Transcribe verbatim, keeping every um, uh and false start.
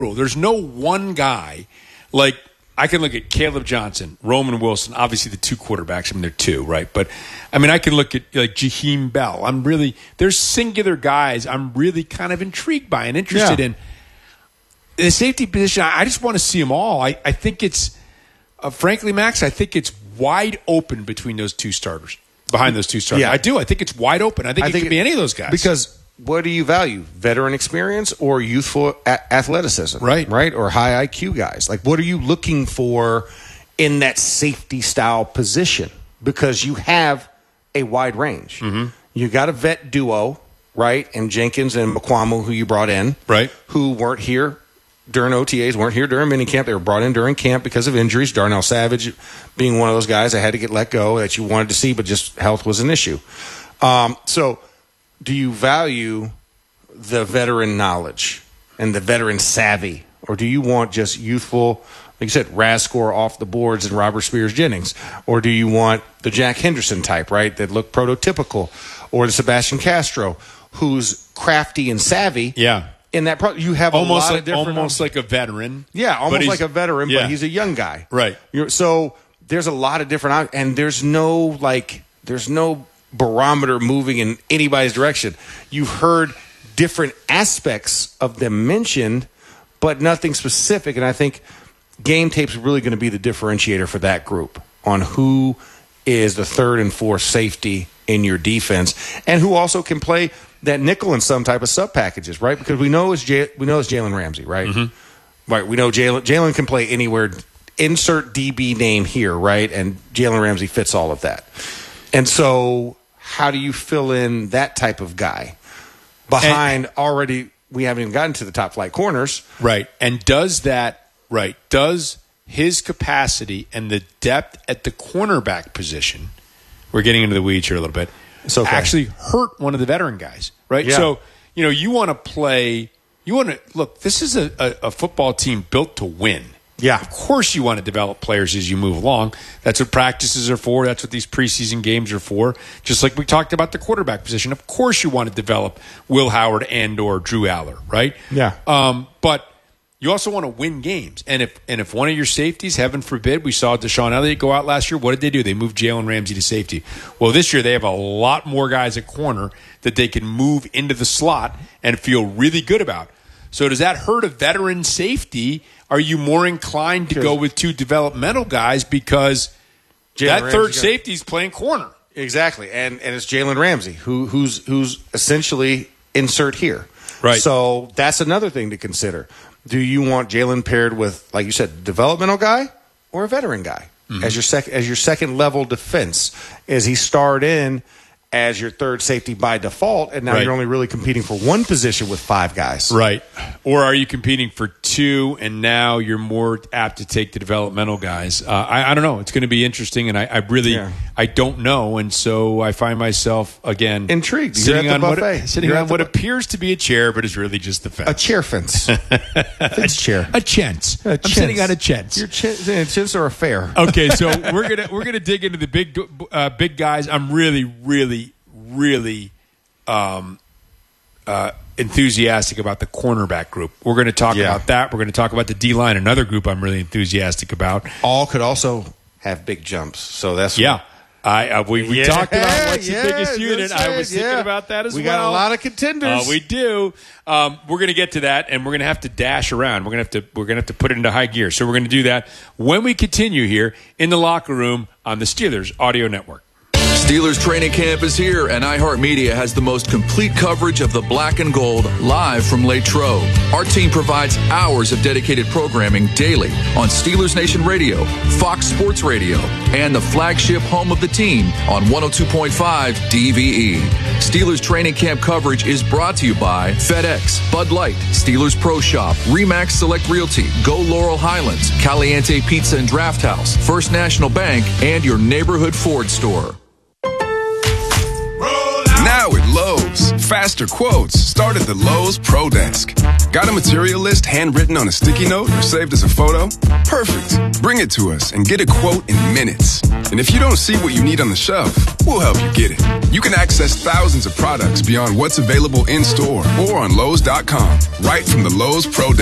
There's no one guy like I can look at Caleb Johnson, Roman Wilson, obviously the two quarterbacks. I mean, they're two, right? But I mean, I can look at like Jaheim Bell. I'm really there's singular guys I'm really kind of intrigued by and interested yeah. in. In the safety position, I just want to see them all. I, I think it's, uh, frankly, Max, I think it's wide open between those two starters, behind those two starters. Yeah. I do. I think it's wide open. I think I it think could it, be any of those guys. Because what do you value? Veteran experience or youthful a- athleticism? Right. Right? Or high I Q guys? Like, what are you looking for in that safety style position? Because you have a wide range. Mm-hmm. You got a vet duo, right? And Jenkins and Mukuamu, who you brought in, right? Who weren't here during O T As, weren't here during minicamp. They were brought in during camp because of injuries. Darnell Savage being one of those guys that had to get let go that you wanted to see, but just health was an issue. Um, so do you value the veteran knowledge and the veteran savvy, or do you want just youthful, like you said, Rascore off the boards and Robert Spears Jennings? Or do you want the Jack Henderson type, right, that look prototypical, or the Sebastian Castro, who's crafty and savvy? Yeah. In that, pro- you have almost a lot like, of different, almost like a veteran. Yeah, almost like a veteran, yeah. but he's a young guy, right? You're, so there's a lot of different, and there's no like, there's no barometer moving in anybody's direction. You've heard different aspects of them mentioned, but nothing specific. And I think game tape's really going to be the differentiator for that group on who is the third and fourth safety in your defense, and who also can play that nickel in some type of sub packages, right? Because we know it's J- we know it's Jalen Ramsey, right? Mm-hmm. Right. We know Jalen Jalen can play anywhere. Insert D B name here, right? And Jalen Ramsey fits all of that. And so, how do you fill in that type of guy behind and, already? We haven't even gotten to the top flight corners, right? And does that right? Does his capacity and the depth at the cornerback position? We're getting into the weeds here a little bit. So okay. Actually hurt one of the veteran guys, right? Yeah. So, you know, you want to play, you want to, look, this is a, a, a football team built to win. Yeah. Of course you want to develop players as you move along. That's what practices are for. That's what these preseason games are for. Just like we talked about the quarterback position. Of course you want to develop Will Howard and or Drew Aller, right? Yeah. Um, but you also want to win games. And if and if one of your safeties, heaven forbid, we saw Deshaun Elliott go out last year, what did they do? They moved Jalen Ramsey to safety. Well, this year they have a lot more guys at corner that they can move into the slot and feel really good about. So does that hurt a veteran safety? Are you more inclined to go with two developmental guys because Jalen that Ramsey third safety is playing corner? Exactly. And and it's Jalen Ramsey, who who's who's essentially insert here. Right. So that's another thing to consider. Do you want Jalen paired with, like you said, developmental guy or a veteran guy mm-hmm. as your sec- as your second level defense? Is he starred in as your third safety by default, and now right. you're only really competing for one position with five guys? Right. Or are you competing for two, and now you're more apt to take the developmental guys? Uh, I, I don't know. It's going to be interesting, and I, I really yeah. I don't know, and so I find myself, again, intrigued. Sitting you're on what, sitting on what bu- appears to be a chair, but is really just the fence. A chair fence. Fence chair. A chintz. A I'm chintz. sitting on a chintz. Your chintz, chintz are a fair. Okay, so we're gonna we're gonna dig into the big uh, big guys. I'm really, really. really um, uh, enthusiastic about the cornerback group. We're going to talk yeah. about that. We're going to talk about the D-line, another group I'm really enthusiastic about. All could also have big jumps. So that's Yeah. I, uh, we we yeah, talked about what's yeah, the biggest unit. right, I was thinking yeah. about that as we well. We got a lot of contenders. Uh, we do. Um, we're going to get to that, and we're going to have to dash around. We're going to have to we're going to have to put it into high gear. So we're going to do that when we continue here in the locker room on the Steelers Audio Network. Steelers training camp is here, and iHeartMedia has the most complete coverage of the black and gold live from Latrobe. Our team provides hours of dedicated programming daily on Steelers Nation Radio, Fox Sports Radio, and the flagship home of the team on one oh two point five D V E. Steelers training camp coverage is brought to you by FedEx, Bud Light, Steelers Pro Shop, Remax Select Realty, Go Laurel Highlands, Caliente Pizza and Draft House, First National Bank, and your neighborhood Ford store. Now at Lowe's, faster quotes start at the Lowe's Pro Desk. Got a material list handwritten on a sticky note or saved as a photo? Perfect. Bring it to us and get a quote in minutes. And if you don't see what you need on the shelf, we'll help you get it. You can access thousands of products beyond what's available in store or on Lowe's dot com, right from the Lowe's Pro Desk.